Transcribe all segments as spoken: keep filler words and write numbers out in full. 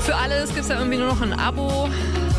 Für alles gibt es ja irgendwie nur noch ein Abo.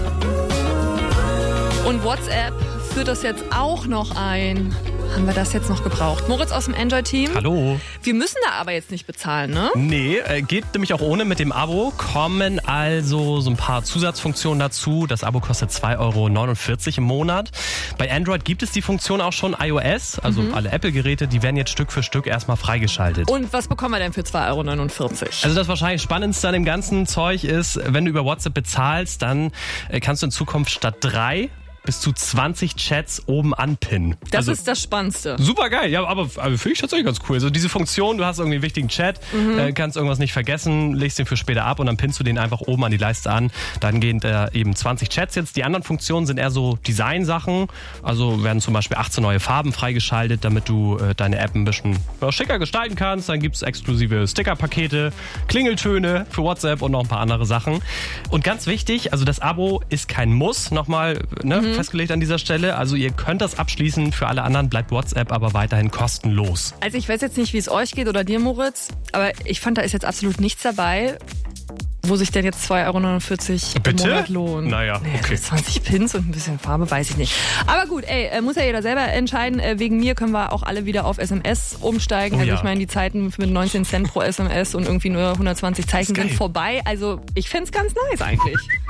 Und WhatsApp führt das jetzt auch noch ein. Haben wir das jetzt noch gebraucht? Moritz aus dem Android-Team. Hallo. Wir müssen da aber jetzt nicht bezahlen, ne? Nee, geht nämlich auch ohne mit dem Abo. Kommen also so ein paar Zusatzfunktionen dazu. Das Abo kostet zwei Euro neunundvierzig im Monat. Bei Android gibt es die Funktion auch schon. iOS, also mhm. alle Apple-Geräte, die werden jetzt Stück für Stück erstmal freigeschaltet. Und was bekommen wir denn für zwei Euro neunundvierzig? Also das wahrscheinlich Spannendste an dem ganzen Zeug ist, wenn du über WhatsApp bezahlst, dann kannst du in Zukunft statt drei bis zu zwanzig Chats oben anpinnen. Das also, ist das Spannendste. Super geil, ja, aber, aber finde ich tatsächlich ganz cool. Also diese Funktion, du hast irgendwie einen wichtigen Chat, mhm. äh, kannst irgendwas nicht vergessen, legst den für später ab und dann pinnst du den einfach oben an die Leiste an. Dann gehen äh, eben zwanzig Chats jetzt. Die anderen Funktionen sind eher so Design-Sachen. Also werden zum Beispiel achtzehn neue Farben freigeschaltet, damit du äh, deine App ein bisschen ja, schicker gestalten kannst. Dann gibt es exklusive Sticker-Pakete, Klingeltöne für WhatsApp und noch ein paar andere Sachen. Und ganz wichtig, also das Abo ist kein Muss, nochmal, ne? Mhm. festgelegt an dieser Stelle. Also ihr könnt das abschließen. Für alle anderen bleibt WhatsApp aber weiterhin kostenlos. Also ich weiß jetzt nicht, wie es euch geht oder dir, Moritz, aber ich fand, da ist jetzt absolut nichts dabei, wo sich denn jetzt zwei Euro neunundvierzig im Monat lohnt. Naja, naja, okay. zwanzig Pins und ein bisschen Farbe, weiß ich nicht. Aber gut, ey, muss ja jeder selber entscheiden. Wegen mir können wir auch alle wieder auf S M S umsteigen. Oh, also ja. ich meine, die Zeiten mit neunzehn Cent pro S M S und irgendwie nur hundertzwanzig Zeichen sind vorbei. Also ich find's ganz nice eigentlich.